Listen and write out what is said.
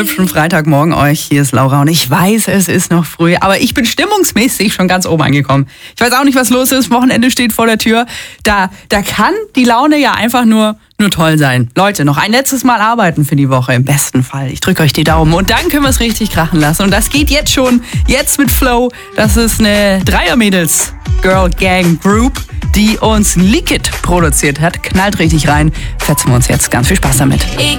hübschen Freitagmorgen euch. Hier ist Laura und ich weiß, es ist noch früh, aber ich bin stimmungsmäßig schon ganz oben angekommen. Ich weiß auch nicht, was los ist. Wochenende steht vor der Tür. Da kann die Laune ja einfach nur toll sein. Leute, noch ein letztes Mal arbeiten für die Woche im besten Fall. Ich drücke euch die Daumen und dann können wir es richtig krachen lassen. Und das geht jetzt schon, jetzt mit Flow. Das ist eine Dreier-Mädels Girl Gang Group, die uns Liquid produziert hat. Knallt richtig rein. Fetzen wir uns jetzt. Ganz viel Spaß damit.